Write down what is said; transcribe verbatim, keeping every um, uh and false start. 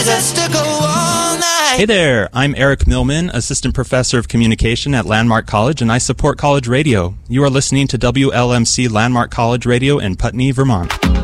Just to go all night. Hey there, I'm Eric Millman, Assistant Professor of Communication at Landmark College, and I support college radio. You are listening to W L M C Landmark College Radio in Putney, Vermont.